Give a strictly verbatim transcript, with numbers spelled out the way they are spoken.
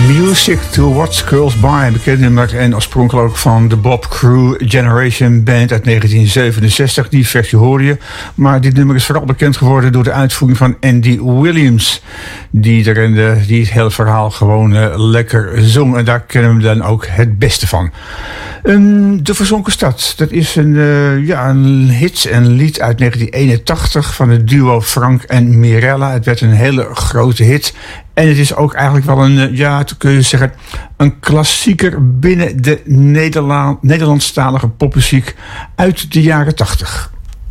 Music to Watch Girls By, bekend nummer en oorspronkelijk van de Bob Crew Generation Band uit negentien zevenenzestig. Die versie hoor je, maar dit nummer is vooral bekend geworden door de uitvoering van Andy Williams, die, er in de, die het hele verhaal gewoon uh, lekker zong, en daar kennen we dan ook het beste van. Um, de Verzonken Stad, dat is een, uh, ja, een hit en lied uit negentien eenentachtig van het duo Frank en Mirella. Het werd een hele grote hit. En het is ook eigenlijk wel een, ja, kun je zeggen, een klassieker binnen de Nederland, Nederlandstalige popmuziek uit de jaren tachtig.